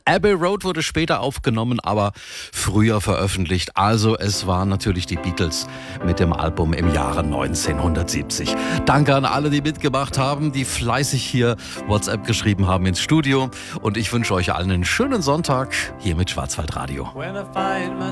Abbey Road wurde später aufgenommen, aber früher veröffentlicht. Also es waren natürlich die Beatles mit dem Album im Jahre 1970. Danke an alle, die mitgemacht haben, die fleißig hier WhatsApp geschrieben haben ins Studio. Und ich wünsche euch allen einen schönen Sonntag hier mit Schwarzwaldradio.